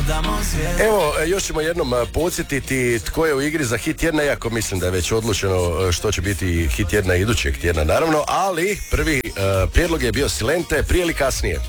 Evo, još ćemo jednom podsjetiti tko je u igri za hit tjedna, iako mislim da je već odlučeno što će biti hit tjedna idućeg tjedna, naravno, ali prvi prijedlog je bio Silente, prije ili kasnije.